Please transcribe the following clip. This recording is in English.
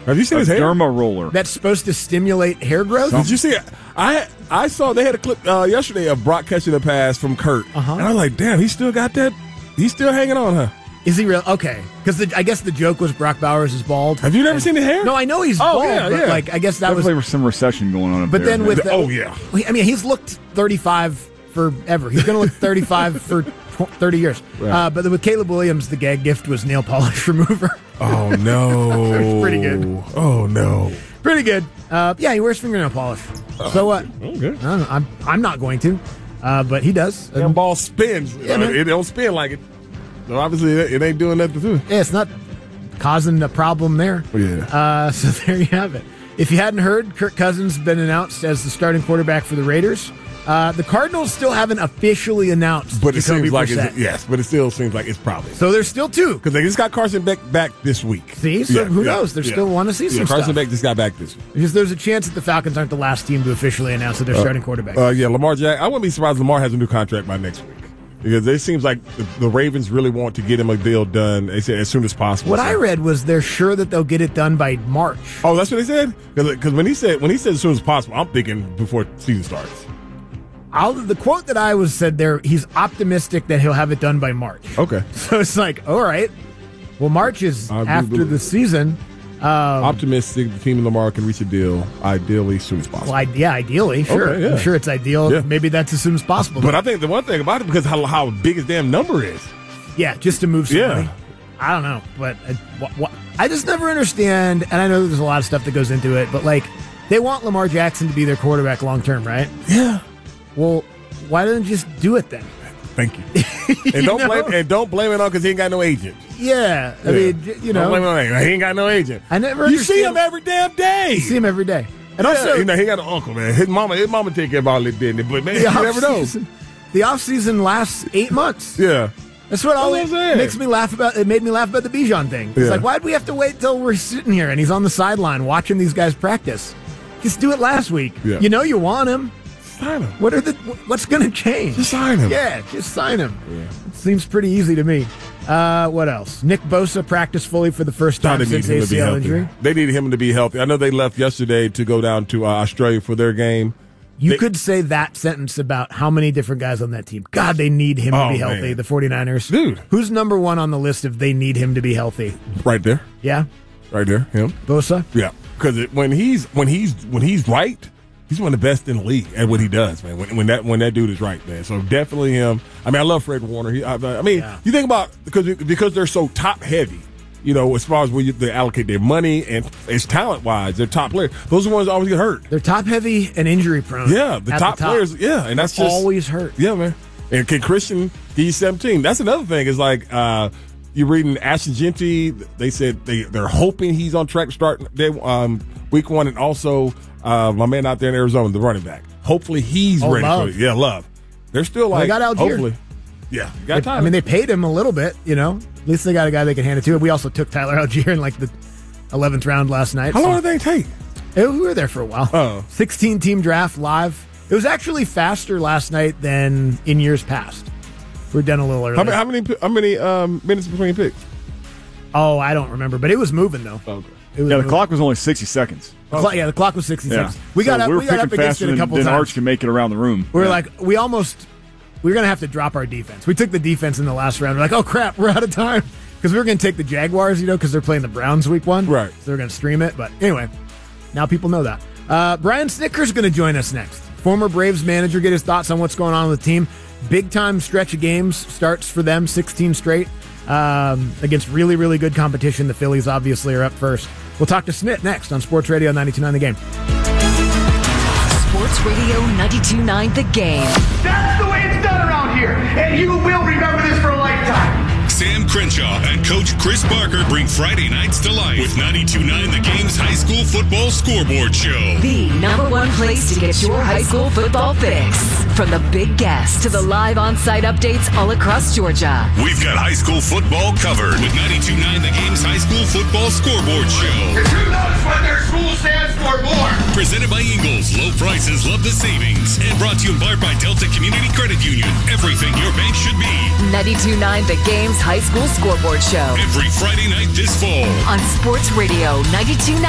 Have you seen his hair? Derma roller. That's supposed to stimulate hair growth? Did you see it? I saw they had a clip yesterday of Brock catching the pass from Kurt. And I was like, damn, he still got that. He's still hanging on, huh? Is he real? Okay. Because I guess the joke was Brock Bowers is bald. Have you never seen the hair? No, I know he's bald. But like, I guess that Definitely was some recession going on up but there. then with I mean, he's looked 35 forever. He's going to look 35 for 30 years. Right. But with Caleb Williams, the gag gift was nail polish remover. Oh, no. It was pretty good. Oh, no. Pretty good. Yeah, he wears fingernail polish. So what? Okay. I'm not going to, but he does. That ball spins. Yeah, It don't spin like it. So obviously, it ain't doing nothing to it. Yeah, it's not causing a problem there. Yeah. So there you have it. If you hadn't heard, Kirk Cousins has been announced as the starting quarterback for the Raiders. The Cardinals still haven't officially announced But it Jacoby seems like Brissett. but it still seems like it's probably. So there's still two. Because they just got Carson Beck back this week. See, so who knows? They still want to see some Carson stuff. Beck just got back this week. Because there's a chance that the Falcons aren't the last team to officially announce that they're starting quarterback. Lamar Jackson. I wouldn't be surprised if Lamar has a new contract by next week. Because it seems like the Ravens really want to get him a deal done as soon as possible. What I read was they're sure that they'll get it done by March. Oh, that's what they said? Because when he said as soon as possible, I'm thinking before season starts. The quote that I said there, he's optimistic that he'll have it done by March. Okay. So it's like, all right. Well, March is after the season. Optimistic the team and Lamar can reach a deal ideally as soon as possible. Well, ideally, sure. Okay, yeah. I'm sure it's ideal. Yeah. Maybe that's as soon as possible. But I think the one thing about it, because how big his damn number is. Yeah, just to move some money. I don't know. But I just never understand, and I know there's a lot of stuff that goes into it, but like they want Lamar Jackson to be their quarterback long term, right? Yeah. Well, why don't you just do it then? Thank you. And don't blame it on because he ain't got no agent. Yeah, I mean, you know, don't blame it on that. He ain't got no agent. I never. You see him every damn day. You see him every day, and also he got an uncle, man. His mama take care of all this business, but man, you never know. The off season lasts 8 months. Yeah. That's what always makes me laugh about. It made me laugh about the Bijan thing. It's like, why'd we have to wait till we're sitting here and he's on the sideline watching these guys practice? Just do it last week. Yeah. You know you want him. Sign him. What's going to change? Just sign him. Yeah, just sign him. Yeah. It seems pretty easy to me. What else? Nick Bosa practiced fully for the first time since ACL injury. They needed him to be healthy. I know they left yesterday to go down to Australia for their game. You could say that sentence about how many different guys on that team. God, they need him to be healthy, man. The 49ers. Dude. Who's number one on the list if they need him to be healthy? Right there. Yeah? Right there. Him. Bosa? Yeah. Because when he's right, he's one of the best in the league at what he does, man. When that dude is right, man. So definitely him. I mean, I love Fred Warner. You think about because they're so top heavy. You know, as far as where they allocate their money and as talent-wise, their top players, those are the ones that always get hurt. They're top-heavy and injury-prone. Yeah, the top players, yeah. And that's just always hurt. Yeah, man. And can Christian, he's 17. That's another thing is like you're reading Ashton Genty. They said they're hoping he's on track to start week 1. And also my man out there in Arizona, the running back. Hopefully he's ready for it. Yeah, Love. They're still like, they got Algier. Hopefully. Yeah, got time. I mean, they paid him a little bit, you know. At least they got a guy they can hand it to. We also took Tyler Algier in like the 11th round last night. How long did they take? We were there for a while. 16-team draft live. It was actually faster last night than in years past. We're done a little early. How many minutes between picks? Oh, I don't remember, but it was moving though. Okay. The clock was only 60 seconds. The clock was 60 seconds. We got up against it a couple times. times. Arch can make it around the room. We were we're going to have to drop our defense. We took the defense in the last round. We're like, oh, crap, we're out of time. Because we were going to take the Jaguars, because they're playing the Browns week 1. Right. So they're going to stream it. But anyway, now people know that. Brian Snitker's going to join us next. Former Braves manager, get his thoughts on what's going on with the team. Big-time stretch of games starts for them, 16 straight, against really, really good competition. The Phillies obviously are up first. We'll talk to Snit next on Sports Radio 92.9 The Game. Sports Radio 92.9 The Game. That's the way it's done around here, and you will remember this for a lifetime. Sam Crenshaw and Coach Chris Barker bring Friday nights to life with 92.9 The Game's High School Football Scoreboard Show. The #1 place to get your high school football fix. From the big guests to the live on-site updates all across Georgia. We've got high school football covered with 92.9 The Game's High School Football Scoreboard Show. Because who knows what their school stands for more? Presented by Ingles. Low prices, love the savings. And brought to you in part by Delta Community Credit Union. Everything your bank should be. 92.9 The Game's High School Scoreboard Show. Every Friday night this fall. On Sports Radio 92.9